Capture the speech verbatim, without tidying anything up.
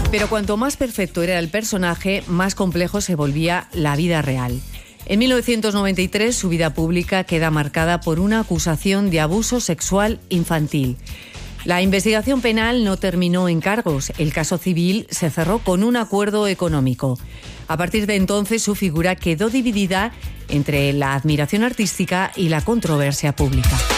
Pero cuanto más perfecto era el personaje, más complejo se volvía la vida real. En mil novecientos noventa y tres, su vida pública queda marcada por una acusación de abuso sexual infantil. La investigación penal no terminó en cargos. El caso civil se cerró con un acuerdo económico. A partir de entonces, su figura quedó dividida entre la admiración artística y la controversia pública.